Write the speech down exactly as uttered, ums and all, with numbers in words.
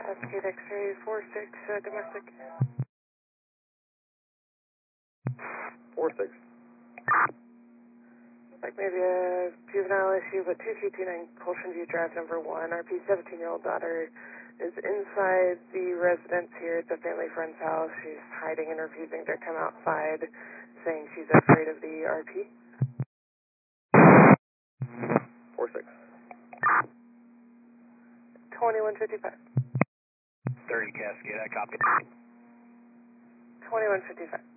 Cascade X-ray four six, uh, domestic. four six. Like maybe a juvenile issue, but two three two nine Colson View Drive number one. Our P seventeen-year-old daughter is inside the residence here at the family friend's house. She's hiding and refusing to come outside, saying she's afraid of the R P. four six. twenty-one fifty-five. thirty Cascade, I copy. twenty-one fifty-five.